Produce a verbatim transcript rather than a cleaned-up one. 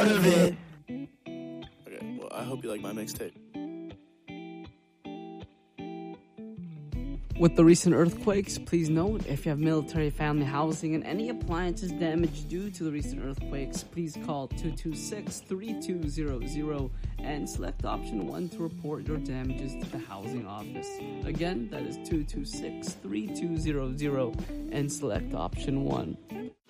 of it. Okay, well, I hope you like my mixtape. With the recent earthquakes, please note, if you have military family housing and any appliances damaged due to the recent earthquakes, please call two two six, three two zero zero and select option one to report your damages to the housing office. Again, that is two two six, three two zero zero and select option one.